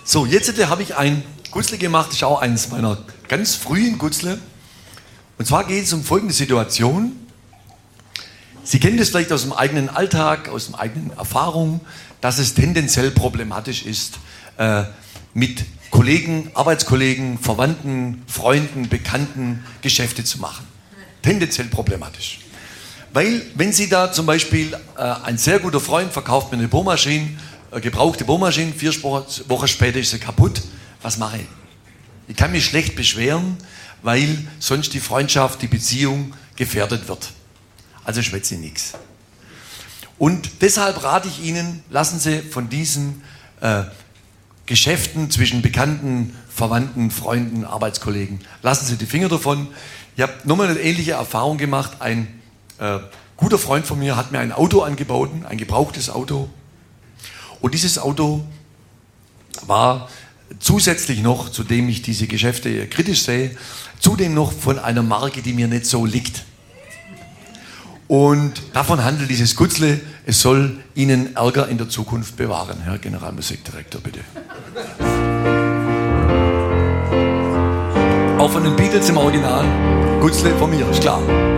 So, jetzt habe ich ein Gutzle gemacht, das ist auch eines meiner ganz frühen Gutzle. Und zwar geht es um folgende Situation. Sie kennen das vielleicht aus dem eigenen Alltag, aus der eigenen Erfahrung, dass es tendenziell problematisch ist, mit Kollegen, Arbeitskollegen, Verwandten, Freunden, Bekannten Geschäfte zu machen. Tendenziell problematisch. Weil, wenn Sie da zum Beispiel, ein sehr guter Freund verkauft mir eine Bohrmaschine, gebrauchte Bohrmaschine, 4 Wochen später ist sie kaputt, was mache ich? Ich kann mich schlecht beschweren, weil sonst die Freundschaft, die Beziehung gefährdet wird. Also schwätze ich nichts. Und deshalb rate ich Ihnen, lassen Sie von diesen Geschäften zwischen Bekannten, Verwandten, Freunden, Arbeitskollegen, lassen Sie die Finger davon. Ich habe nochmal eine ähnliche Erfahrung gemacht. Ein guter Freund von mir hat mir ein Auto angeboten, ein gebrauchtes Auto. Und dieses Auto war zusätzlich noch, zu dem ich diese Geschäfte kritisch sehe, zudem noch von einer Marke, die mir nicht so liegt. Und davon handelt dieses Gutzle, es soll Ihnen Ärger in der Zukunft bewahren. Herr Generalmusikdirektor, bitte. Auch von den Beatles im Original, Gutzle von mir, ist klar.